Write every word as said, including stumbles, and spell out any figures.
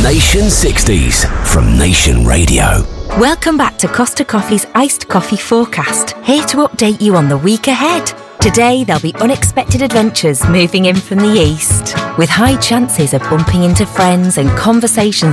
Nation sixties from Nation Radio. Welcome back to Costa Coffee's Iced Coffee Forecast, here to update you on the week ahead. Today there'll be unexpected adventures moving in from the east, with high chances of bumping into friends and conversations